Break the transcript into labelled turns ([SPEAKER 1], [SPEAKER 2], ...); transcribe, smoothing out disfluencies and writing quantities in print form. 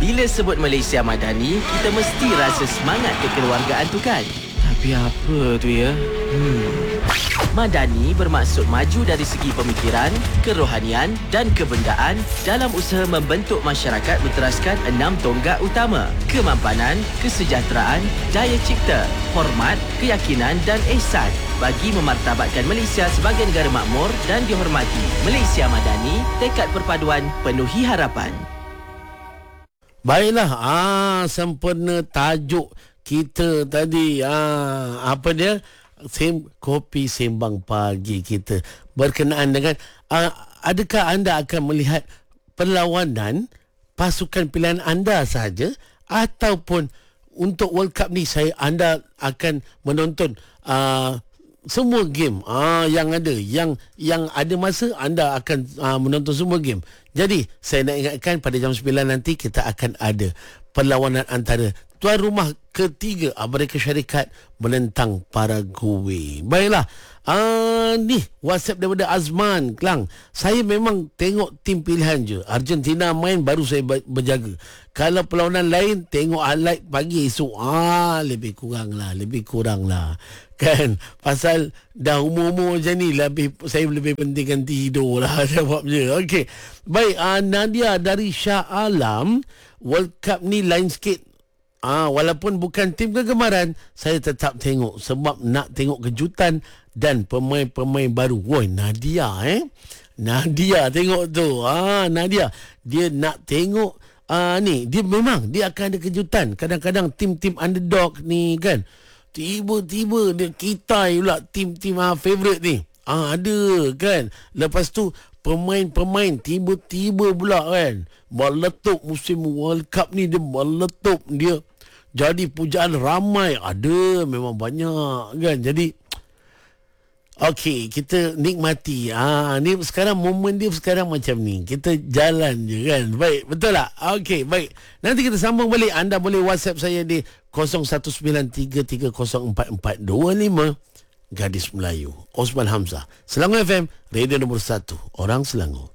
[SPEAKER 1] Bila sebut Malaysia Madani, kita mesti rasa semangat kekeluargaan tu kan? Tapi apa tu ya? Madani bermaksud maju dari segi pemikiran, kerohanian dan kebendaan dalam usaha membentuk masyarakat berteraskan 6 tonggak utama: kemampanan, kesejahteraan, daya cipta, hormat, keyakinan dan ihsan bagi memartabatkan Malaysia sebagai negara makmur dan dihormati. Malaysia Madani, tekad perpaduan penuhi harapan.
[SPEAKER 2] Baiklah, sempurna tajuk kita tadi. Apa dia? Kopi Sembang Pagi kita berkenaan dengan adakah anda akan melihat perlawanan pasukan pilihan anda sahaja, ataupun untuk World Cup ni anda akan menonton semua game yang ada, yang ada masa anda akan menonton semua game. Jadi saya nak ingatkan pada jam 9 nanti kita akan ada perlawanan antara tuan rumah ketiga Amerika Syarikat menentang Paraguay. Baiklah, ni WhatsApp daripada Azman Kelang. Saya memang tengok tim pilihan je. Argentina main baru saya berjaga. Kalau perlawanan lain tengok highlight pagi esok. Lebih kurang lah. Kan, pasal dah umur-umur macam ni, saya lebih pentingkan tidur lah jawabnya. Okey. Baik, Nadia dari Shah Alam, World Cup ni lain sikit. Walaupun bukan tim kegemaran, saya tetap tengok sebab nak tengok kejutan dan pemain-pemain baru. Woi, Nadia Nadia tengok tu. Nadia, dia nak tengok ni, dia memang dia akan ada kejutan. Kadang-kadang tim-tim underdog ni kan, tiba-tiba dia kitai pula tim-tim favourite ni. Ada kan. Lepas tu pemain-pemain tiba-tiba pula kan meletup musim World Cup ni, dia meletup, dia jadi pujaan ramai. Ada, memang banyak kan. Jadi okey, kita nikmati. Ni sekarang momen dia sekarang macam ni. Kita jalan je kan. Baik, betul tak? Okey, baik. Nanti kita sambung balik. Anda boleh WhatsApp saya di 0193304425. Gadis Melayu, Osman Hamzah, Selangor FM, radio nombor 1, orang Selangor.